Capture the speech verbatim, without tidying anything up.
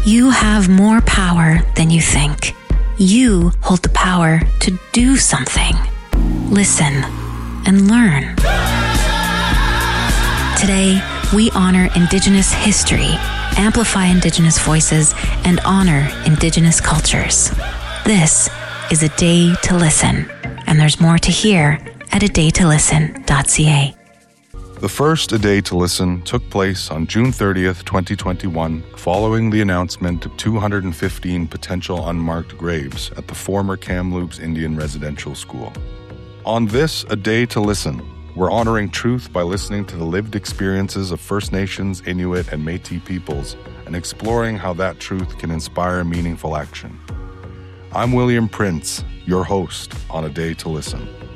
You have more power than you think. You hold the power to do something. Listen and learn. Today, we honor Indigenous history, amplify Indigenous voices, and honor Indigenous cultures. This is A Day to Listen, and there's more to hear at a day to listen dot c a. The first A Day to Listen took place on June thirtieth, twenty twenty-one, following the announcement of two hundred fifteen potential unmarked graves at the former Kamloops Indian Residential School. On this A Day to Listen, we're honoring truth by listening to the lived experiences of First Nations, Inuit, and Métis peoples and exploring how that truth can inspire meaningful action. I'm William Prince, your host on A Day to Listen.